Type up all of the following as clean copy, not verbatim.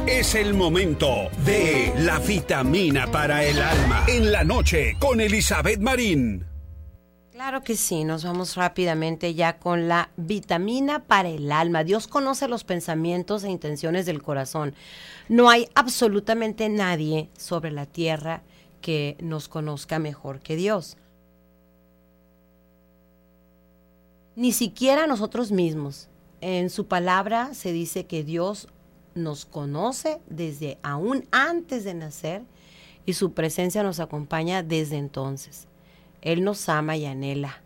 Es el momento de la vitamina para el alma. En la noche con Elizabeth Marín. Claro que sí, nos vamos rápidamente ya con la vitamina para el alma. Dios conoce los pensamientos e intenciones del corazón. No hay absolutamente nadie sobre la tierra que nos conozca mejor que Dios. Ni siquiera nosotros mismos. En su palabra se dice que Dios nos conoce desde aún antes de nacer y su presencia nos acompaña desde entonces. Él nos ama y anhela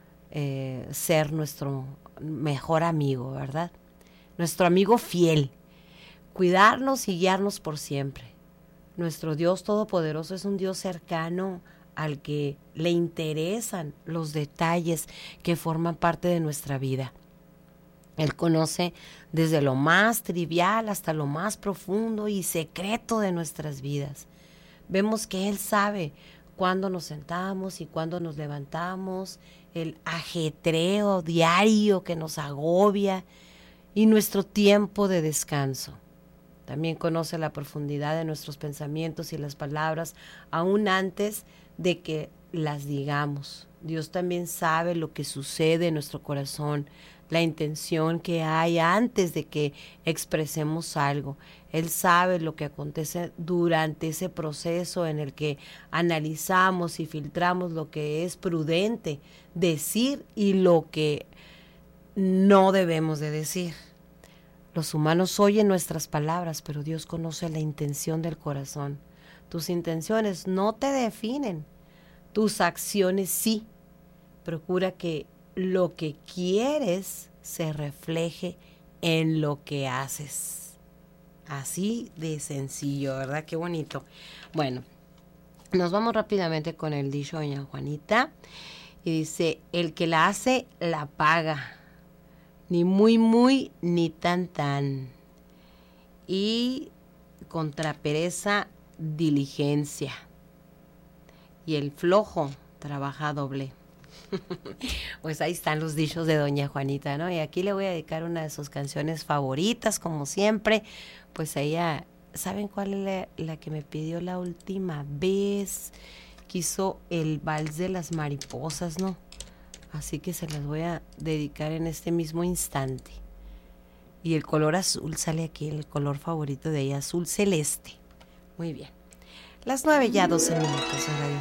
ser nuestro mejor amigo, ¿verdad? Nuestro amigo fiel, cuidarnos y guiarnos por siempre. Nuestro Dios Todopoderoso es un Dios cercano al que le interesan los detalles que forman parte de nuestra vida. Él conoce desde lo más trivial hasta lo más profundo y secreto de nuestras vidas. Vemos que Él sabe cuándo nos sentamos y cuándo nos levantamos, el ajetreo diario que nos agobia y nuestro tiempo de descanso. También conoce la profundidad de nuestros pensamientos y las palabras aún antes de que las digamos. Dios también sabe lo que sucede en nuestro corazón, la intención que hay antes de que expresemos algo. Él sabe lo que acontece durante ese proceso en el que analizamos y filtramos lo que es prudente decir y lo que no debemos de decir. Los humanos oyen nuestras palabras, pero Dios conoce la intención del corazón. Tus intenciones no te definen, tus acciones sí. Procura que lo que quieres se refleje en lo que haces. Así de sencillo, ¿verdad? Qué bonito. Bueno, nos vamos rápidamente con el dicho de doña Juanita. Y dice, el que la hace, la paga. Ni muy, muy, ni tan, tan. Y contra pereza, diligencia. Y el flojo trabaja doble. Pues ahí están los dichos de doña Juanita, ¿no? Y aquí le voy a dedicar una de sus canciones favoritas, como siempre. Pues ella, ¿saben cuál es la que me pidió la última vez? Quiso el vals de las mariposas, ¿no? Así que se las voy a dedicar en este mismo instante. Y el color azul sale aquí, el color favorito de ella, azul celeste. Muy bien. Las 9:12 en Radio